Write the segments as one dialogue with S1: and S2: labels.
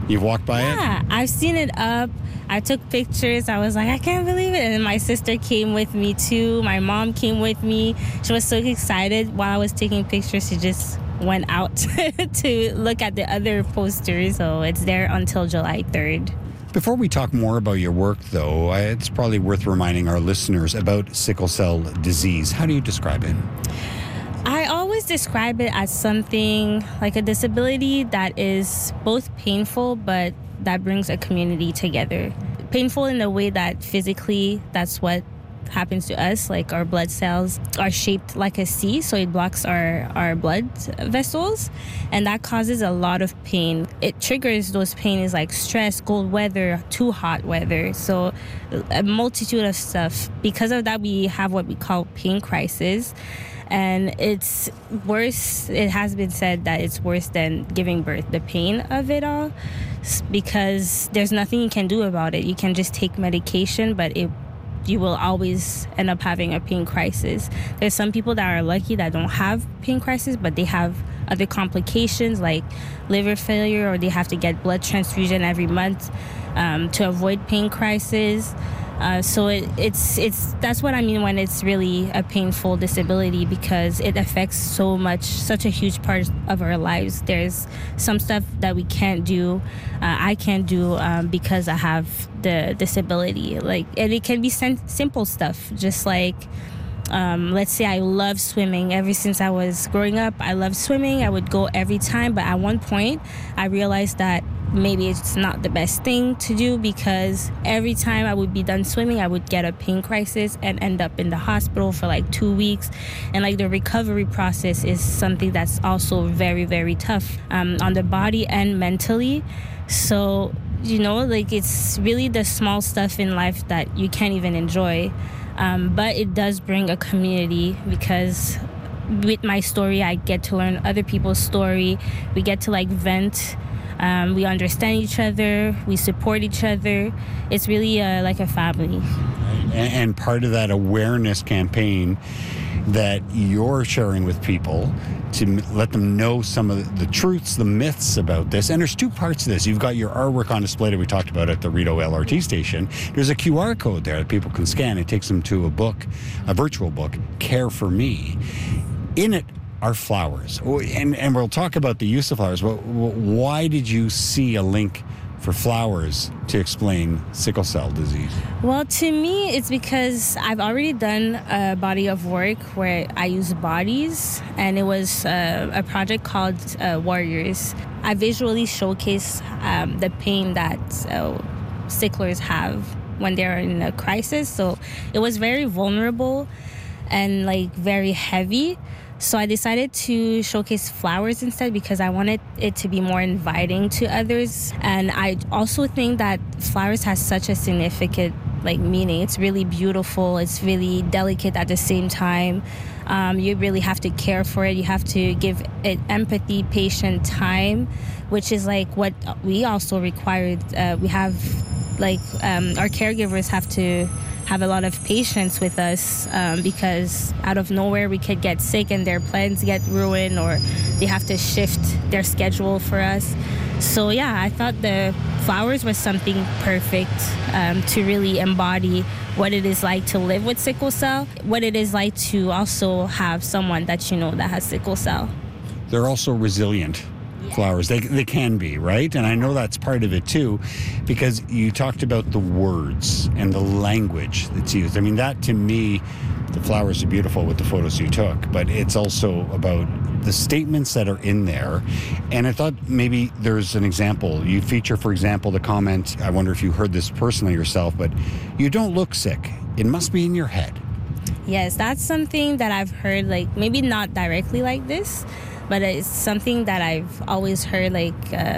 S1: You've walked by it?
S2: Yeah, I've seen it up. I took pictures. I was like, I can't believe it. And then my sister came with me too. My mom came with me. She was so excited while I was taking pictures. She just went out to look at the other posters. So it's there until July 3rd.
S1: Before we talk more about your work, though, it's probably worth reminding our listeners about sickle cell disease. How do you describe it?
S2: I always describe it as something like a disability that is both painful, but that brings a community together. Painful in the way that physically, that's what happens to us. Like our blood cells are shaped like a C, so it blocks our blood vessels, and that causes a lot of pain. It triggers those pains like stress, cold weather, too hot weather, so a multitude of stuff. Because of that, we have what we call pain crisis. And it's worse, it has been said that it's worse than giving birth, the pain of it all, because there's nothing you can do about it. You can just take medication, but you will always end up having a pain crisis. There's some people that are lucky that don't have pain crisis, but they have other complications like liver failure, or they have to get blood transfusion every month to avoid pain crisis. So it's that's what I mean when it's really a painful disability, because it affects such a huge part of our lives. There's some stuff that we can't do, I can't do because I have the disability. And it can be simple stuff, just like let's say I love swimming. Ever since I was growing up, I loved swimming. I would go every time, but at one point I realized that maybe it's not the best thing to do, because every time I would be done swimming, I would get a pain crisis and end up in the hospital for like 2 weeks. And like the recovery process is something that's also very, very tough on the body and mentally. So, it's really the small stuff in life that you can't even enjoy. But it does bring a community, because with my story, I get to learn other people's story. We get to vent. We understand each other. We support each other. It's really like a family.
S1: And part of that awareness campaign that you're sharing with people to let them know some of the truths, the myths about this. And there's two parts to this. You've got your artwork on display that we talked about at the Rideau LRT station. There's a QR code there that people can scan. It takes them to a virtual book, Care for Me. In it are flowers. And we'll talk about the use of flowers. But why did you see a link for flowers to explain sickle cell disease?
S2: Well, to me, it's because I've already done a body of work where I use bodies, and it was a project called Warriors. I visually showcase the pain that sicklers have when they're in a crisis. So it was very vulnerable and very heavy. So I decided to showcase flowers instead, because I wanted it to be more inviting to others. And I also think that flowers has such a significant meaning. It's really beautiful. It's really delicate at the same time. You really have to care for it. You have to give it empathy, patient time, which is what we also required. We have our caregivers have to have a lot of patience with us, because out of nowhere we could get sick and their plans get ruined, or they have to shift their schedule for us. So yeah, I thought the flowers was something perfect to really embody what it is like to live with sickle cell, what it is like to also have someone that that has sickle cell.
S1: They're also resilient. Flowers. They can be, right? And I know that's part of it too, because you talked about the words and the language that's used. I mean, that to me, the flowers are beautiful with the photos you took, but it's also about the statements that are in there. And I thought maybe there's an example. You feature, for example, the comment, I wonder if you heard this personally yourself, but you don't look sick. It must be in your head.
S2: Yes, that's something that I've heard, maybe not directly like this, but it's something that I've always heard, I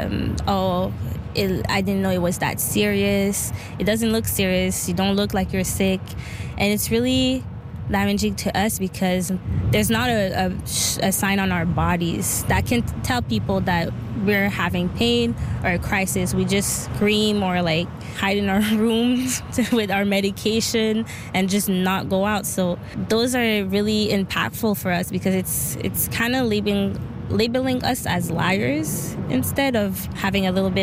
S2: didn't know it was that serious. It doesn't look serious. You don't look like you're sick. And it's really damaging to us, because there's not a sign on our bodies that can tell people that we're having pain or a crisis. We just scream or hide in our rooms with our medication and just not go out. So those are really impactful for us, because it's kind of labeling us as liars instead of having a little bit